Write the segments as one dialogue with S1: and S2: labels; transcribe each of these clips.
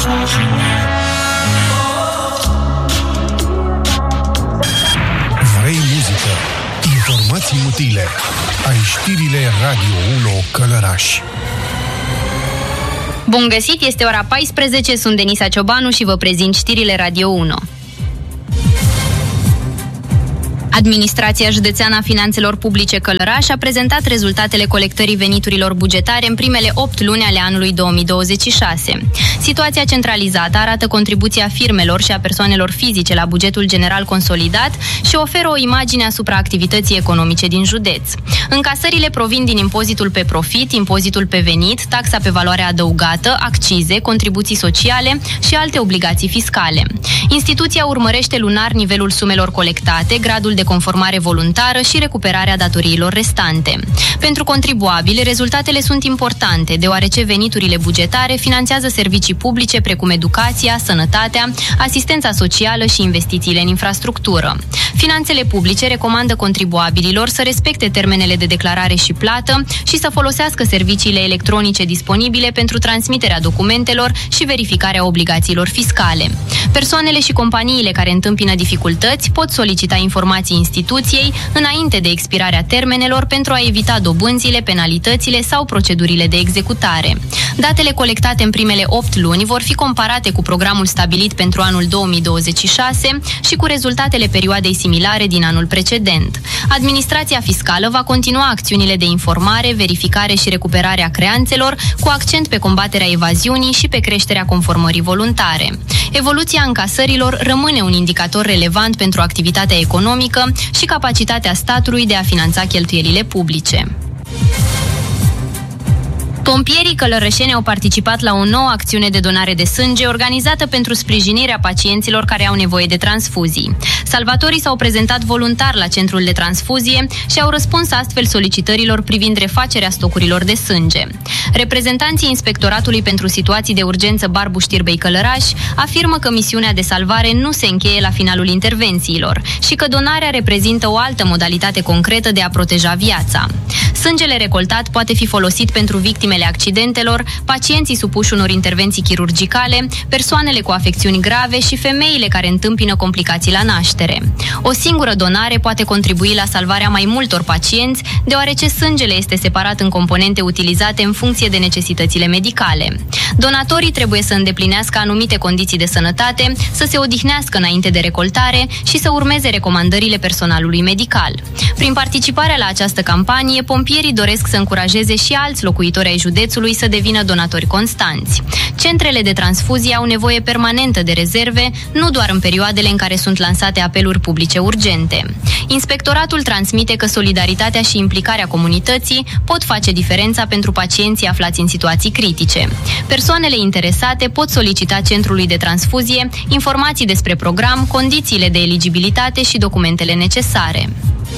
S1: Vrei muzică, informații utile, ai știrile Radio 1 Călăraș.
S2: Bun găsit, este ora 14, sunt Denisa Ciobanu și vă prezint știrile Radio 1. Administrația Județeană a Finanțelor Publice Călăraș a prezentat rezultatele colectării veniturilor bugetare în primele 8 luni ale anului 2026. Situația centralizată arată contribuția firmelor și a persoanelor fizice la bugetul general consolidat și oferă o imagine asupra activității economice din județ. Încasările provin din impozitul pe profit, impozitul pe venit, taxa pe valoare adăugată, accize, contribuții sociale și alte obligații fiscale. Instituția urmărește lunar nivelul sumelor colectate, gradul de conformare voluntară și recuperarea datoriilor restante. Pentru contribuabili, rezultatele sunt importante, deoarece veniturile bugetare finanțează servicii publice precum educația, sănătatea, asistența socială și investițiile în infrastructură. Finanțele publice recomandă contribuabililor să respecte termenele de declarare și plată și să folosească serviciile electronice disponibile pentru transmiterea documentelor și verificarea obligațiilor fiscale. Persoanele și companiile care întâmpină dificultăți pot solicita informații instituției înainte de expirarea termenelor pentru a evita dobânzile, penalitățile sau procedurile de executare. Datele colectate în primele 8 luni vor fi comparate cu programul stabilit pentru anul 2026 și cu rezultatele perioadei similare din anul precedent. Administrația fiscală va continua acțiunile de informare, verificare și recuperare a creanțelor, cu accent pe combaterea evaziunii și pe creșterea conformării voluntare. Evoluția încasărilor rămâne un indicator relevant pentru activitatea economică și capacitatea statului de a finanța cheltuielile publice. Pompierii călărășeni au participat la o nouă acțiune de donare de sânge organizată pentru sprijinirea pacienților care au nevoie de transfuzii. Salvatorii s-au prezentat voluntar la centrul de transfuzie și au răspuns astfel solicitărilor privind refacerea stocurilor de sânge. Reprezentanții Inspectoratului pentru Situații de Urgență Barbu Știrbei Călăraș afirmă că misiunea de salvare nu se încheie la finalul intervențiilor și că donarea reprezintă o altă modalitate concretă de a proteja viața. Sângele recoltat poate fi folosit pentru victimele accidentelor, pacienții supuși unor intervenții chirurgicale, persoanele cu afecțiuni grave și femeile care întâmpină complicații la naștere. O singură donare poate contribui la salvarea mai multor pacienți, deoarece sângele este separat în componente utilizate în funcție de necesitățile medicale. Donatorii trebuie să îndeplinească anumite condiții de sănătate, să se odihnească înainte de recoltare și să urmeze recomandările personalului medical. Prin participarea la această campanie, pompierii doresc să încurajeze și alți locuitori ai județului să devină donatori constanți. Centrele de transfuzie au nevoie permanentă de rezerve, nu doar în perioadele în care sunt lansate apeluri publice urgente. Inspectoratul transmite că solidaritatea și implicarea comunității pot face diferența pentru pacienții aflați în situații critice. Persoanele interesate pot solicita centrului de transfuzie informații despre program, condițiile de eligibilitate și documentele necesare.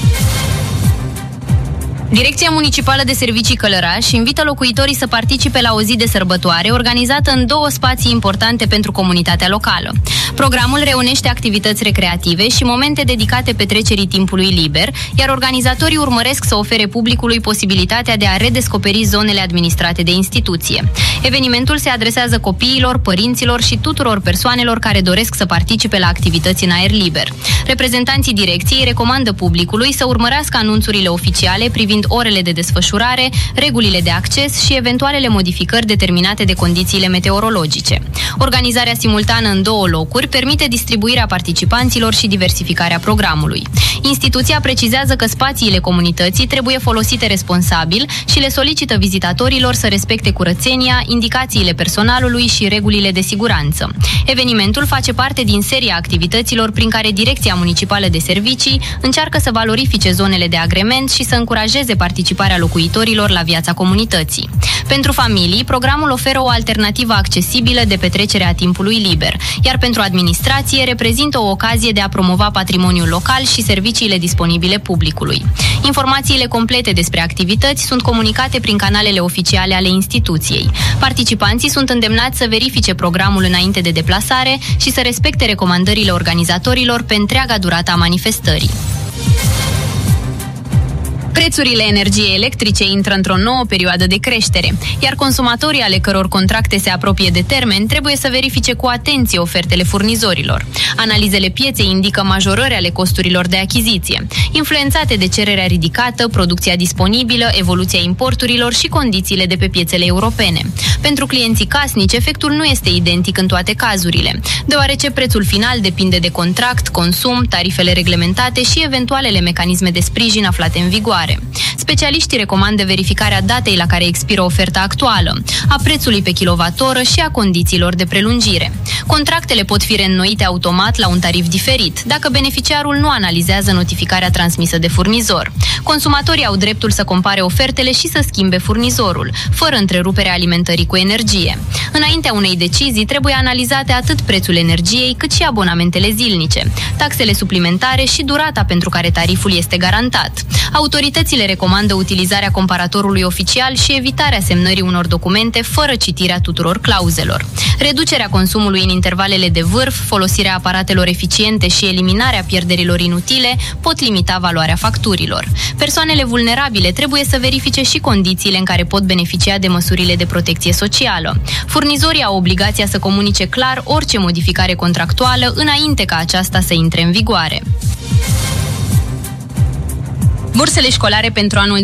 S2: Direcția Municipală de Servicii Călăraș invită locuitorii să participe la o zi de sărbătoare organizată în 2 spații importante pentru comunitatea locală. Programul reunește activități recreative și momente dedicate petrecerii timpului liber, iar organizatorii urmăresc să ofere publicului posibilitatea de a redescoperi zonele administrate de instituție. Evenimentul se adresează copiilor, părinților și tuturor persoanelor care doresc să participe la activități în aer liber. Reprezentanții direcției recomandă publicului să urmărească anunțurile oficiale privind orele de desfășurare, regulile de acces și eventualele modificări determinate de condițiile meteorologice. Organizarea simultană în 2 locuri permite distribuirea participanților și diversificarea programului. Instituția precizează că spațiile comunității trebuie folosite responsabil și le solicită vizitatorilor să respecte curățenia, indicațiile personalului și regulile de siguranță. Evenimentul face parte din seria activităților prin care Direcția Municipală de Servicii încearcă să valorifice zonele de agrement și să încurajeze participarea locuitorilor la viața comunității. Pentru familii, programul oferă o alternativă accesibilă de petrecere a timpului liber, iar pentru administrație reprezintă o ocazie de a promova patrimoniul local și serviciile disponibile publicului. Informațiile complete despre activități sunt comunicate prin canalele oficiale ale instituției. Participanții sunt îndemnați să verifice programul înainte de deplasare și să respecte recomandările organizatorilor pe întreaga durată a manifestării. Prețurile energiei electrice intră într-o nouă perioadă de creștere, iar consumatorii ale căror contracte se apropie de termen trebuie să verifice cu atenție ofertele furnizorilor. Analizele pieței indică majorări ale costurilor de achiziție, influențate de cererea ridicată, producția disponibilă, evoluția importurilor și condițiile de pe piețele europene. Pentru clienții casnici, efectul nu este identic în toate cazurile, deoarece prețul final depinde de contract, consum, tarifele reglementate și eventualele mecanisme de sprijin aflate în vigoare. Specialiștii recomandă verificarea datei la care expiră oferta actuală, a prețului pe kilowattoră și a condițiilor de prelungire. Contractele pot fi reînnoite automat la un tarif diferit, dacă beneficiarul nu analizează notificarea transmisă de furnizor. Consumatorii au dreptul să compare ofertele și să schimbe furnizorul, fără întreruperea alimentării cu energie. Înaintea unei decizii trebuie analizate atât prețul energiei, cât și abonamentele zilnice, taxele suplimentare și durata pentru care tariful este garantat. Autoritățile recomandă utilizarea comparatorului oficial și evitarea semnării unor documente fără citirea tuturor clauzelor. Reducerea consumului în intervalele de vârf, folosirea aparatelor eficiente și eliminarea pierderilor inutile pot limita valoarea facturilor. Persoanele vulnerabile trebuie să verifice și condițiile în care pot beneficia de măsurile de protecție socială. Furnizorii au obligația să comunice clar orice modificare contractuală înainte ca aceasta să intre în vigoare. Bursele școlare pentru anul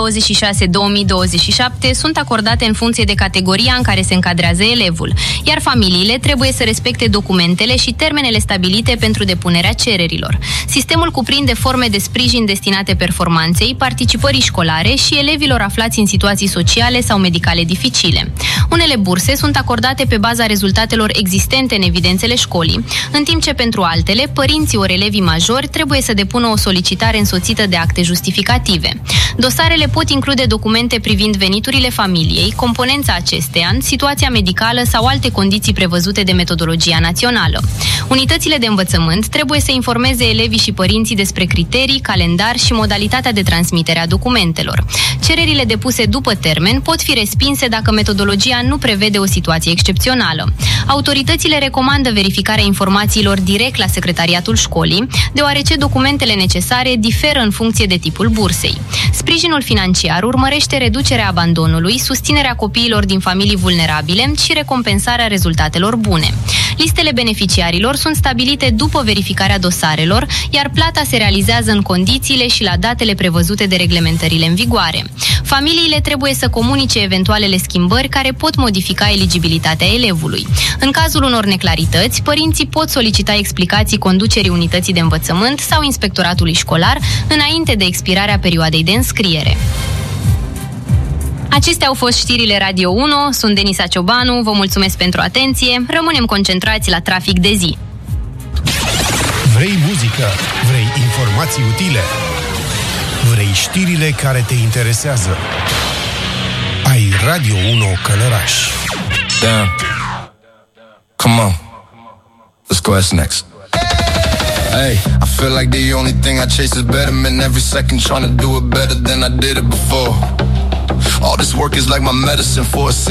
S2: 2026-2027 sunt acordate în funcție de categoria în care se încadrează elevul, iar familiile trebuie să respecte documentele și termenele stabilite pentru depunerea cererilor. Sistemul cuprinde forme de sprijin destinate performanței, participării școlare și elevilor aflați în situații sociale sau medicale dificile. Unele burse sunt acordate pe baza rezultatelor existente în evidențele școlii, în timp ce pentru altele, părinții ori elevii majori trebuie să depună o solicitare însoțită de acte justificative. Dosarele pot include documente privind veniturile familiei, componența acesteia, situația medicală sau alte condiții prevăzute de metodologia națională. Unitățile de învățământ trebuie să informeze elevii și părinții despre criterii, calendar și modalitatea de transmitere a documentelor. Cererile depuse după termen pot fi respinse dacă metodologia nu prevede o situație excepțională. Autoritățile recomandă verificarea informațiilor direct la secretariatul școlii, deoarece documentele necesare diferă în funcție de tipul bursei. Sprijinul financiar urmărește reducerea abandonului, susținerea copiilor din familii vulnerabile și recompensarea rezultatelor bune. Listele beneficiarilor sunt stabilite după verificarea dosarelor, iar plata se realizează în condițiile și la datele prevăzute de reglementările în vigoare. Familiile trebuie să comunice eventualele schimbări care pot modifica eligibilitatea elevului. În cazul unor neclarități, părinții pot solicita explicații conducerii unității de învățământ sau inspectoratului școlar înainte de expirarea perioadei de înscriere. Acestea au fost știrile Radio 1, sunt Denisa Ciobanu, vă mulțumesc pentru atenție, rămânem concentrați la trafic de zi.
S1: Vrei muzică? Vrei informații utile? Vrei știrile care te interesează? Ai Radio 1 Călăraș.
S3: Damn. Come on. Let's go, what's next? Hey, I feel like the only thing I chase is betterment. Every second trying to do it better than I did it before. All this work is like my medicine for a